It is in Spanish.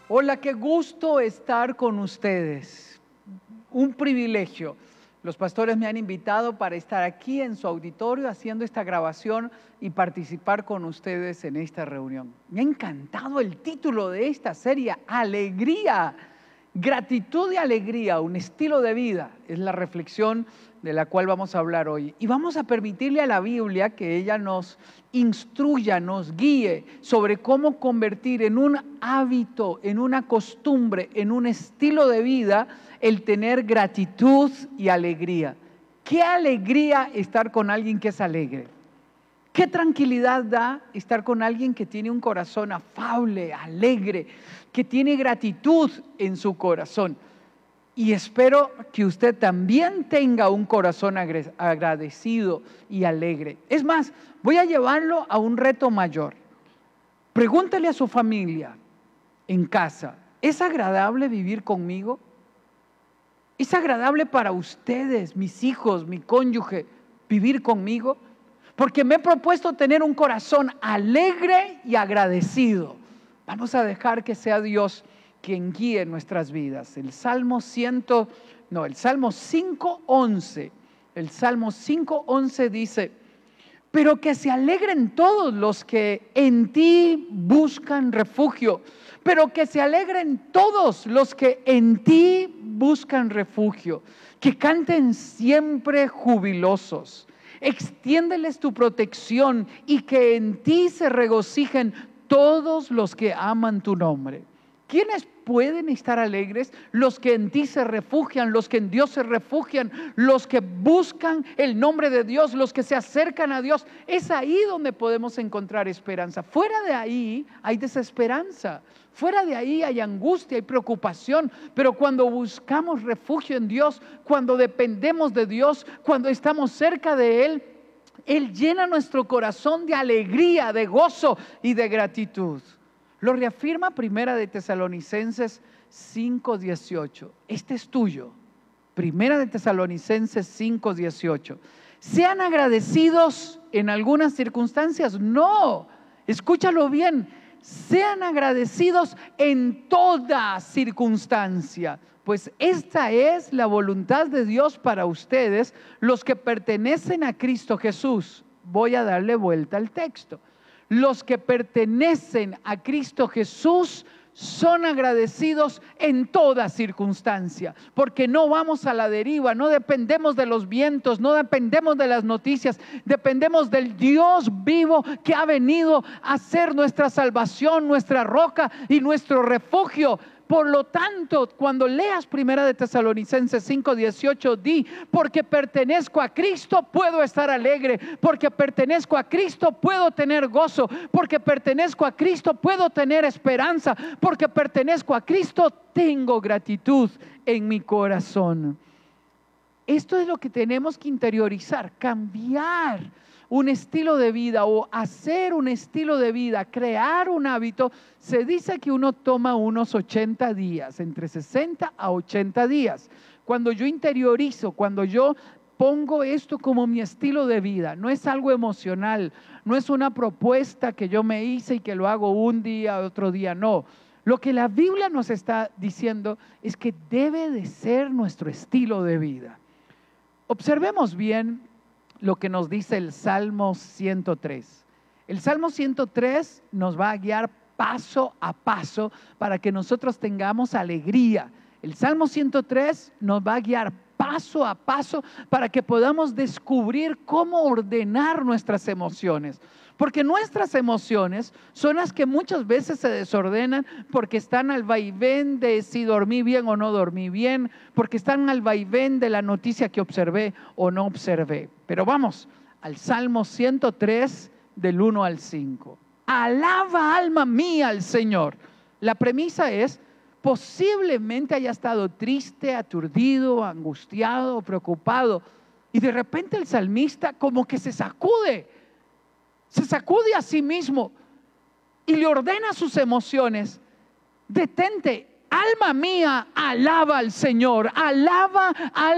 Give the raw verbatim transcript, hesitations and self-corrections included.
Hola, qué gusto estar con ustedes. Un privilegio. Los pastores me han invitado para estar aquí en su auditorio haciendo esta grabación y participar con ustedes en esta reunión. Me ha encantado el título de esta serie, Alegría. Gratitud y alegría, un estilo de vida, es la reflexión de la cual vamos a hablar hoy. Y vamos a permitirle a la Biblia que ella nos instruya, nos guíe sobre cómo convertir en un hábito, en una costumbre, en un estilo de vida, el tener gratitud y alegría. ¿Qué alegría estar con alguien que es alegre? ¿Qué tranquilidad da estar con alguien que tiene un corazón afable, alegre, que tiene gratitud en su corazón? Y espero que usted también tenga un corazón agradecido y alegre. Es más, voy a llevarlo a un reto mayor. Pregúntele a su familia en casa, ¿es agradable vivir conmigo? ¿Es agradable para ustedes, mis hijos, mi cónyuge, vivir conmigo? Porque me he propuesto tener un corazón alegre y agradecido. Vamos a dejar que sea Dios quien guíe nuestras vidas. El Salmo ciento, no, el Salmo cinco once, el Salmo cinco once dice: pero que se alegren todos los que en ti buscan refugio. Pero que se alegren todos los que en ti buscan refugio. Que canten siempre jubilosos. Extiéndeles tu protección y que en ti se regocijen todos los que aman tu nombre. ¿Quiénes pueden estar alegres? Los que en ti se refugian, los que en Dios se refugian, los que buscan el nombre de Dios, los que se acercan a Dios. Es ahí donde podemos encontrar esperanza. Fuera de ahí hay desesperanza. Fuera de ahí hay angustia, hay preocupación, pero cuando buscamos refugio en Dios, cuando dependemos de Dios, cuando estamos cerca de Él, Él llena nuestro corazón de alegría, de gozo y de gratitud. Lo reafirma Primera de Tesalonicenses cinco dieciocho. Este es tuyo. Primera de Tesalonicenses cinco dieciocho. ¿Sean agradecidos en algunas circunstancias? No, escúchalo bien. Sean agradecidos en toda circunstancia, pues esta es la voluntad de Dios para ustedes, los que pertenecen a Cristo Jesús. Voy a darle vuelta al texto. Los que pertenecen a Cristo Jesús son agradecidos en toda circunstancia, porque no vamos a la deriva, no dependemos de los vientos, no dependemos de las noticias, dependemos del Dios vivo que ha venido a ser nuestra salvación, nuestra roca y nuestro refugio. Por lo tanto, cuando leas Primera de Tesalonicenses cinco dieciocho, di: porque pertenezco a Cristo puedo estar alegre, porque pertenezco a Cristo puedo tener gozo, porque pertenezco a Cristo puedo tener esperanza, porque pertenezco a Cristo tengo gratitud en mi corazón. Esto es lo que tenemos que interiorizar, cambiar un estilo de vida o hacer un estilo de vida, crear un hábito. Se dice que uno toma unos ochenta días, entre sesenta a ochenta días. Cuando yo interiorizo, cuando yo pongo esto como mi estilo de vida, no es algo emocional, no es una propuesta que yo me hice y que lo hago un día, otro día, no. Lo que la Biblia nos está diciendo es que debe de ser nuestro estilo de vida. Observemos bien lo que nos dice el Salmo ciento tres. El Salmo ciento tres nos va a guiar paso a paso para que nosotros tengamos alegría. El Salmo ciento tres nos va a guiar paso a paso para que podamos descubrir cómo ordenar nuestras emociones. Porque nuestras emociones son las que muchas veces se desordenan porque están al vaivén de si dormí bien o no dormí bien, porque están al vaivén de la noticia que observé o no observé. Pero vamos al Salmo ciento tres del uno al cinco. Alaba, alma mía, al Señor. La premisa es: posiblemente haya estado triste, aturdido, angustiado, preocupado, y de repente el salmista como que se sacude, se sacude a sí mismo y le ordena sus emociones: detente, alma mía, alaba al Señor, alaba al